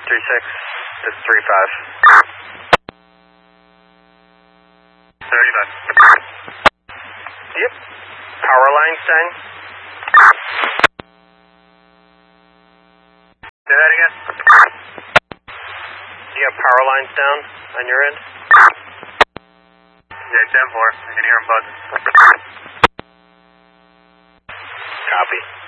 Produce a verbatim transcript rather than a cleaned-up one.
three six, it's three five. thirty-five. Yep. Power lines down. Say that again? You have power lines down on your end? Yeah, ten four. I can hear them buzzing. Copy.